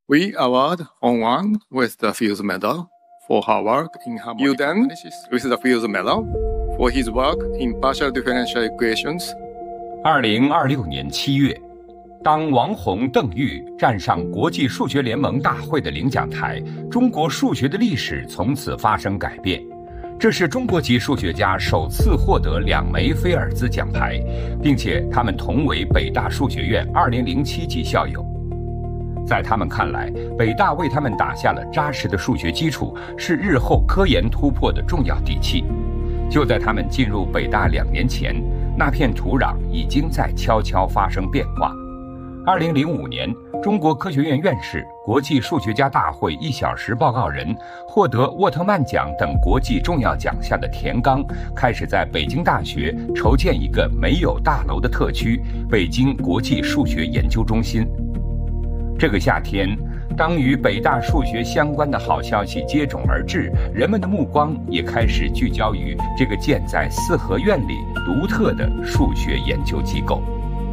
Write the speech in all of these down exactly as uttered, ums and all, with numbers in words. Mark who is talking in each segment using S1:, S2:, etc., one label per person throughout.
S1: We award Hong Wang with the Fields Medal for her work in harmonic Yu Dan with the Fields Medal for his work in partial differential equations.
S2: 二零二六年七月，当王洪、邓玉站上国际数学联盟大会的领奖台，中国数学的历史从此发生改变。这是中国籍数学家首次获得两枚菲尔兹奖牌，并且他们同为北大数学院二零零七级校友。在他们看来，北大为他们打下了扎实的数学基础，是日后科研突破的重要底气。就在他们进入北大两年前，那片土壤已经在悄悄发生变化。二零零五年，中国科学院院士、国际数学家大会一小时报告人、获得沃特曼奖等国际重要奖项的田刚，开始在北京大学筹建一个没有大楼的特区——北京国际数学研究中心。这个夏天，当与北大数学相关的好消息接踵而至，人们的目光也开始聚焦于这个建在四合院里独特的数学研究机构。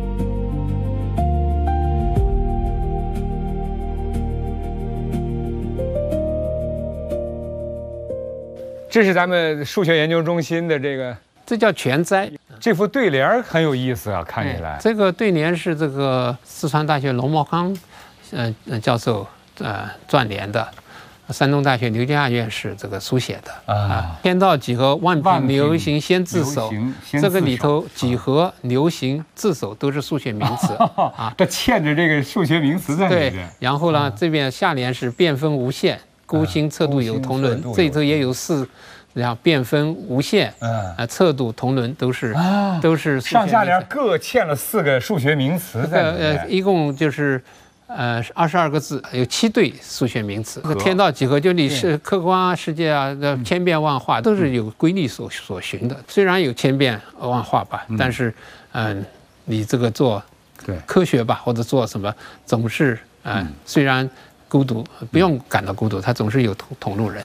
S2: 这是咱们数学研究中心的这个，
S3: 这叫全摘。
S2: 这幅对联很有意思啊，看起来。
S3: 这个对联是这个四川大学龙茂康，呃教授呃撰联的，山东大学刘家院士这个书写的啊。天道几何，万品流行先自首。这个里头几何、流行、自首都是数学名词啊，
S2: 它嵌着这个数学名词在里面。
S3: 对，然后呢，这边下联是变分无限。孤星测度有同伦，这里头也有四，然后变分无限，啊，测度同伦都是都是
S2: 上下联各嵌了四个数学名词在里面，
S3: 呃，一共就是呃二十二个字，有七对数学名词。这个天道几何就你是客观啊、世界啊、千变万化都是有规律所所循的。虽然有千变万化吧，但是嗯，你这个做科学吧，或者做什么，总是嗯虽然。孤独不用感到孤独，他总是有同同路人。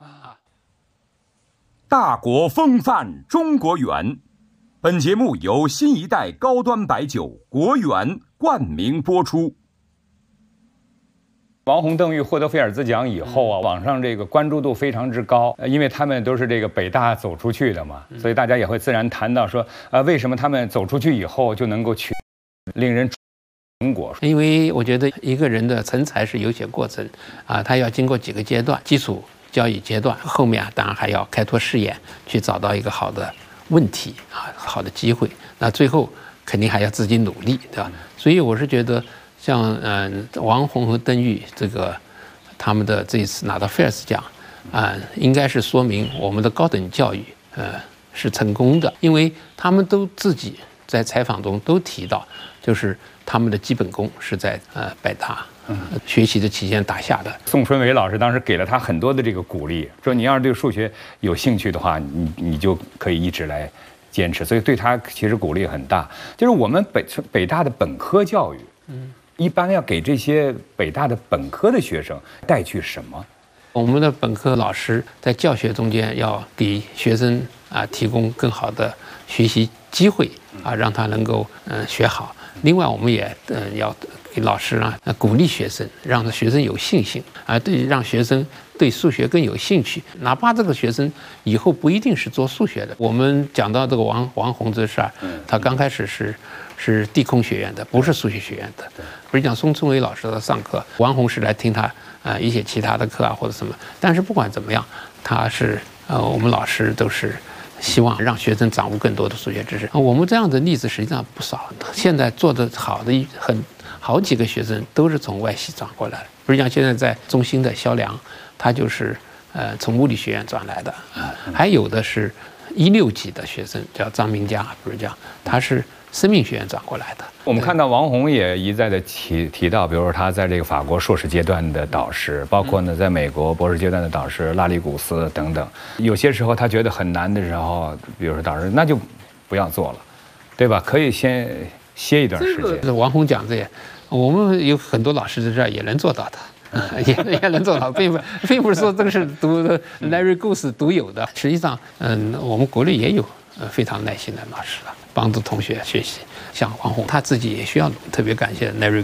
S2: 大国风范，中国圆。本节目由新一代高端白酒国圆冠名播出。王洪、邓玉获得菲尔兹奖以后啊，网上这个关注度非常之高，因为他们都是这个北大走出去的嘛，所以大家也会自然谈到说，呃，为什么他们走出去以后就能够取令人。
S3: 因为我觉得一个人的成才是有些过程啊，他要经过几个阶段，基础教育阶段，后面啊当然还要开拓视野，去找到一个好的问题啊，好的机会。那最后肯定还要自己努力，对吧？所以我是觉得像嗯王洪和邓玉这个他们的这一次拿到菲尔兹奖啊，应该是说明我们的高等教育呃是成功的，因为他们都自己在采访中都提到，就是他们的基本功是在呃北大嗯学习的期间打下的。宋春伟老师当时给了他很多的这个鼓励，说你要是对数学有兴趣的话，你你就可以一直来坚持，所以对他其实鼓励很大。就是我们北北大的本科教育，嗯，一般要给这些北大的本科的学生带去什么？我们的本科老师在教学中间要给学生啊提供更好的学习机会啊，让他能够嗯、呃、学好。另外，我们也嗯、呃、要给老师啊鼓励学生，让学生有信心啊，对，让学生对数学更有兴趣。哪怕这个学生以后不一定是做数学的。我们讲到这个王王洪这事儿，他刚开始是是地空学院的，不是数学学院的。不是讲宋春伟老师在上课，王洪是来听他啊、呃、一些其他的课啊或者什么。但是不管怎么样，他是呃我们老师都是。希望让学生掌握更多的数学知识。我们这样的例子实际上不少，现在做得好的很好几个学生都是从外系转过来的。比如讲现在在中兴的肖良，他就是呃从物理学院转来的，还有的是一六级的学生叫张明佳，比如讲他是生命学院转过来的。我们看到王洪也一再的提提到，比如说他在这个法国硕士阶段的导师，包括呢在美国博士阶段的导师拉里古斯等等。有些时候他觉得很难的时候，比如说导师那就不要做了，对吧？可以先歇一段时间。这个、王洪讲这些，我们有很多老师在这儿也能做到的。也也能做到，并不并不是说这个是独 Larry Goose 独有的。实际上，嗯，我们国内也有呃非常耐心的老师了，帮助同学学习。像王洪他自己也需要，特别感谢 Larry